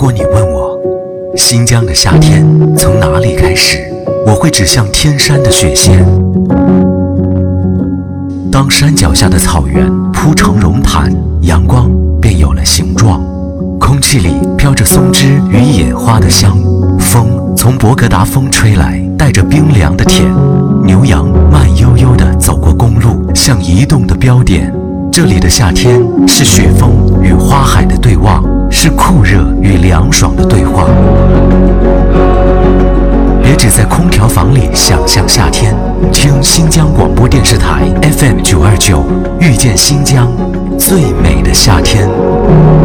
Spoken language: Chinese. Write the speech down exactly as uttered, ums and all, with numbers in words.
果你问我，新疆的夏天从哪里开始，我会指向天山的雪线。当山脚下的草原铺成绒毯，阳光便有了形状。空气里飘着松枝与野花的香，风从博格达峰吹来，带着冰凉的甜。牛羊慢悠悠地走过公路，像移动的标点。这里的夏天是雪峰与花海的对望，是酷热与凉爽的对话。别只在空调房里想象夏天，听新疆广播电视台 F M 九二九，遇见新疆最美的夏天。